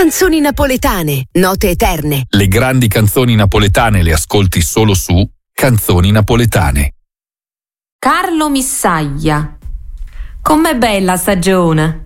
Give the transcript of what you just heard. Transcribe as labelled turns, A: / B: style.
A: Canzoni napoletane, note eterne.
B: Le grandi canzoni napoletane le ascolti solo su Canzoni Napoletane.
C: Carlo Missaglia. Com'è bella stagione!